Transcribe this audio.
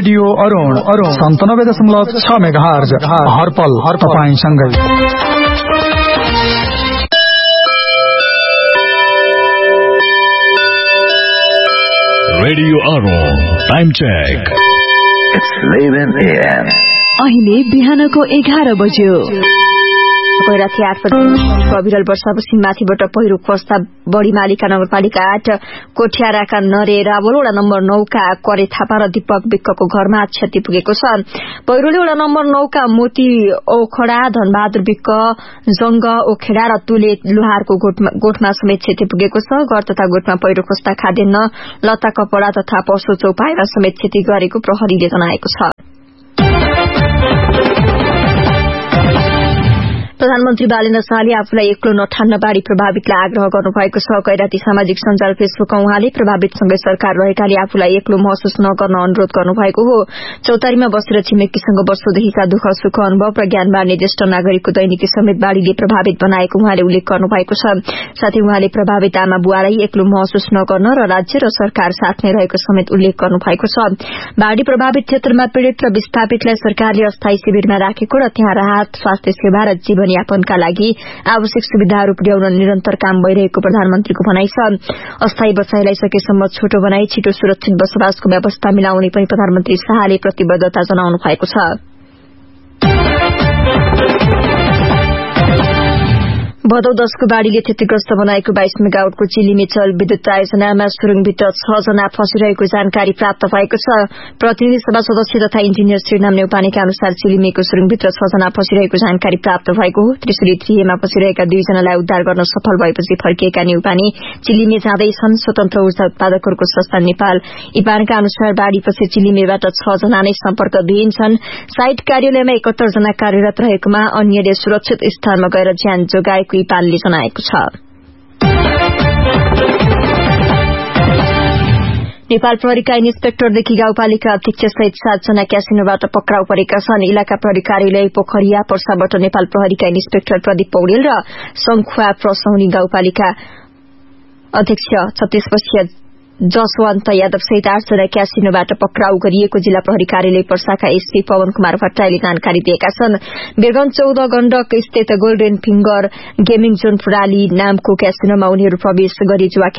Radio Arun 97.6 megahertz हरपल तपाईंसँगै। Radio Arun time check. It's 11 AM. अहिले बिहानको 11 बज्यो। गैराती 8 बजे अविरल वर्षापछि माथिबाट पहिरो खस्दा बढीमालिका नगरपालिका 8 कोठ्याराका नरे रावल वडा नम्बर 9 का करे थापा र दीपक विक्कको घरमा क्षति पुगेको छ। पहिरोले वडा नम्बर 9 का मोती ओखडा, धनबहादुर विक्क, जंग ओखेडा र तुले लुहारको गोठमा समेत क्षति पुगेको छ। घर तथा गोठमा पहिरो खस्दा खाद्यान्न, लत्ता कपडा तथा पशु चौपाईमा समेत क्षति गरेको प्रहरीले जनाएको छ। प्रधानमन्त्री बालेन्द्र शाहले आफूलाई एक्लो नठान्न बाढ़ी प्रभावितलाई आग्रह गर्नुभएको छ। गैराती सामाजिक सञ्जाल फेसबुकमा उहाँले प्रभावितसँगै सरकार रहेकाले आफूलाई एक्लो महसुस नगर्न अनुरोध गर्नुभएको हो। चौतारीमा बसेर छिमेकीसँग वर्षौंदेखिका दुःख सुख अनुभव र ज्ञान बाँड्ने ज्येष्ठ नागरिकको दैनिकी समेत बाढ़ीले प्रभावित बनाएको उहाँले उल्लेख गर्नुभएको छ। साथै उहाँले प्रभावित आमा बुवालाई एक्लो महसुस नगर्न र राज्य र सरकार साथमै रहेको समेत उल्लेख गर्नुभएको छ। बाढ़ी प्रभावित क्षेत्रमा पीड़ित र विस्थापितलाई सरकारले अस्थायी शिविरमा राखेको र त्यहाँ राहत, स्वास्थ्य सेवा र जीवनयापनका लागि आवश्यक सुविधाहरू पुर्याउन निरन्तर काम भइरहेको प्रधानमन्त्रीको भनाइ छ। अस्थायी बसाईलाई सकेसम्म छोटो बनाई छिटो सुरक्षित बसोबासको व्यवस्था मिलाउने पनि प्रधानमन्त्री शाहले प्रतिबद्धता जनाउनु भएको छ। भदौ 10 को बाढ़ीले क्षतिग्रस्त बनाएको 22 मेगावाटको चिलिमे जल विद्युत आयोजनामा सुरुङभित्र 6 जना फँसिरहेको जानकारी प्राप्त भएको छ। प्रतिनिधि सभा सदस्य तथा इन्जिनियर श्रीनाम नेउपानेका अनुसार चिलिमेको सुरुङभित्र 6 जना फँसिरहेको जानकारी प्राप्त भएको हो। त्रिशुली 3 मा फँसिरहेका 2 जनालाई उद्धार गर्न सफल भएपछि फर्किएका नेउपाने चिलिमे जाँदैछन्। स्वतन्त्र ऊर्जा उत्पादकहरूको संस्था नेपाल इपानका अनुसार बाढ़ीपछि चिलिमेबाट 6 जना नै सम्पर्कविहीन छन्। साइट कार्यालयमा 71 जना कार्यरत रहेकोमा अन्यले सुरक्षित स्थानमा गएर ज्यान जोगाएको इपानले जनाएको छ। नेपाल प्रहरीका इन्सपेक्टरदेखि गाउँपालिका अध्यक्ष सहित 7 जना क्यासिनोबाट पक्राउ परेका छन्। इलाका प्रहरी कार्यालय पोखरिया पर्साबाट नेपाल प्रहरीका इन्सपेक्टर प्रदीप पौडेल र संखुवा प्रसौनी गाउँपालिका अध्यक्ष 36 वर्षीय जसवन्त यादव सहित 8 जना क्यासिनोबाट पक्राउ गरिएको जिल्ला प्रहरी कार्यालय पर्साका एसपी पवन कुमार भट्टराईले जानकारी दिएका छन्। बेरगंज 14 गण्डक स्थित गोल्डेन फिंगर गेमिङ जोन प्रणाली नामको क्यासिनोमा उनीहरू प्रवेश गरी जुवा